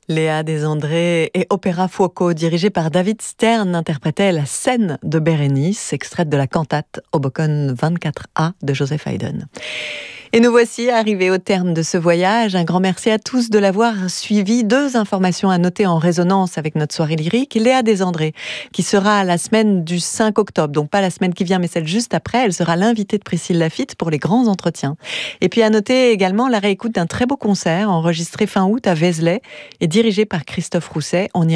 Léa Desandré et Opéra Fuoco, dirigé par David Stern, interprétait la scène de Bérénice, extraite de la cantate Hoboken 24a de Joseph Haydn. Et nous voici arrivés au terme de ce voyage. Un grand merci à tous de l'avoir suivi. 2 informations à noter en résonance avec notre soirée lyrique. Léa Desandré, qui sera la semaine du 5 octobre, donc pas la semaine qui vient, mais celle juste après. Elle sera l'invitée de Priscille Laffitte pour les grands entretiens. Et puis à noter également la réécoute d'un très beau concert enregistré fin août à Vézelay et dirigé par Christophe Rousset. On y